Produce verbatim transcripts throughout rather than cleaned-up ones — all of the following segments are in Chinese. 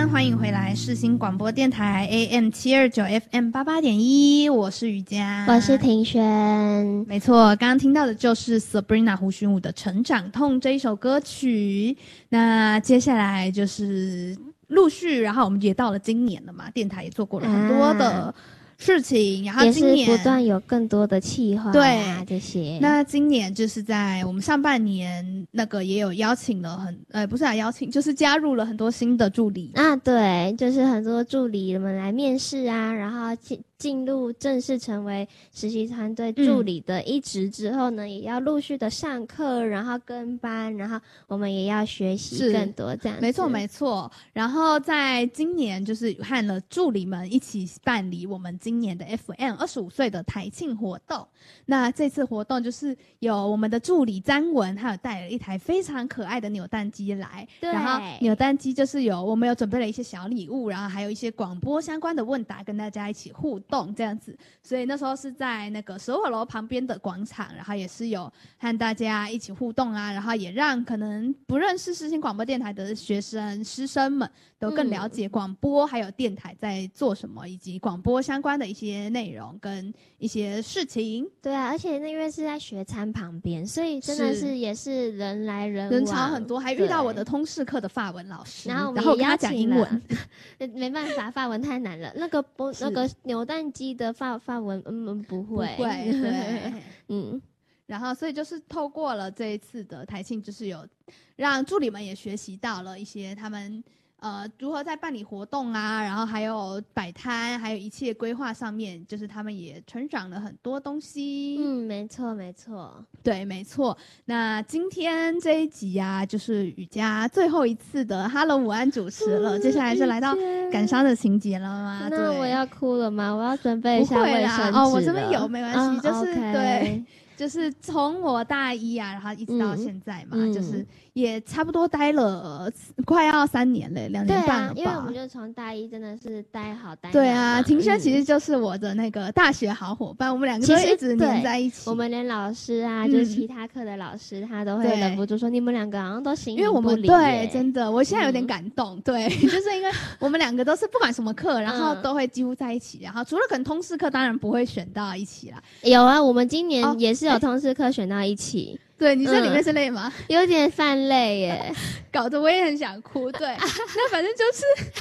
安，欢迎回来世新广播电台 A M 七二九 F M 八八点一，我是瑜伽， 我是庭轩。 没错，刚刚听到的就是 Sabrina 胡寻武的《成长痛》这一首歌曲。那接下来就是陆续，然后我们也到了今年了嘛，电台也做过了很多的、啊事情，然后今年也是不断有更多的企划、啊， 对这些。 那今年就是在我们上半年，那个也有邀请了很呃，不是来邀请，就是加入了很多新的助理啊，对，就是很多助理们来面试啊，然后进进入正式成为实习团队助理的一职之后呢、嗯，也要陆续的上课，然后跟班，然后我们也要学习更多这样子。 没错没错。然后在今年就是和了助理们一起办理我们今年的 F M 二十五岁的台庆活动。那这次活动就是有我们的助理詹文，还有带了一台非常可爱的扭蛋机来。 对。 然后扭蛋机就是有我们有准备了一些小礼物，然后还有一些广播相关的问答，跟大家一起互动这样子。所以那时候是在那个蛇火楼旁边的广场，然后也是有和大家一起互动啊，然后也让可能不认识世新广播电台的学生师生们都更了解广播、嗯、还有电台在做什么，以及广播相关的一些内容跟一些事情。 对啊，而且那因为是在学餐旁边，所以真的是也是人来人往， 人潮很多，还遇到我的通识课的法文老师， 然后我们也邀请了，然后跟他讲英文没办法，法文太难了。那个不那个扭蛋机的法法文嗯不会不会对嗯。 然后所以就是透过了这一次的台庆，就是有让助理们也学习到了一些他们呃如何在办理活动啊，然后还有摆摊，还有一切规划上面，就是他们也成长了很多东西。 嗯，没错没错， 对，没错。那今天这一集啊，就是瑜伽最后一次的 Hello 午安主持了，接下来是来到感伤的情节了吗？ 那我要哭了吗？我要准备一下卫生纸哦，我这边有，没关系、嗯，就是、 okay. 对。就是从我大一啊，然后一直到现在嘛、嗯，就是也差不多待了快要三年了，两年半了吧。 对啊，因为我们就从大一真的是待好待满。 对啊，庭轩其实就是我的那个大学好伙伴，嗯、我们两个都一直黏在一起。 我们连老师啊、嗯，就是其他课的老师，他都会忍不住说你们两个好像都形影不离。因为我们对，真的，我现在有点感动。嗯、对，就是因为我们两个都是不管什么课，然后都会几乎在一起。然后除了可能通识课，当然不会选到一起啦。 有啊，我们今年也是有通识课选到一起。 对，你在里面是累吗？ 嗯、有点泛泪耶， 搞得我也很想哭。对，那反正就是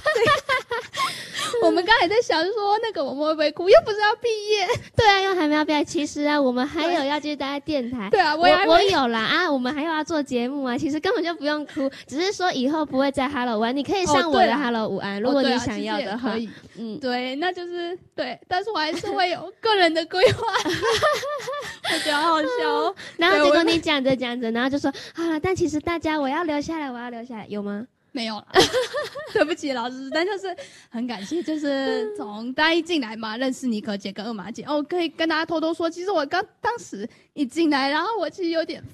我们刚才在想说，那个我们会不会哭？又不是要毕业。 对啊，又还没有毕业。其实啊，我们还有要继续待在电台。 对啊，我我, 我有啦啊，我们还有要做节目啊。其实根本就不用哭，只是说以后不会再 Hello 午安，你可以上我的 Hello 午安、哦，如果你想要的话。 哦、可以，嗯，对，那就是对，但是我还是会有个人的规划。我觉得好好笑哦。 然后结果你讲着讲着，然后就说好了，但其实大家我要留下来，我要留下来，有吗？ 没有了，对不起老师，但就是很感谢，就是从大一进来嘛，认识妮可姐跟二马姐，哦，可以跟大家偷偷说，其实我刚当时一进来，然后我其实有点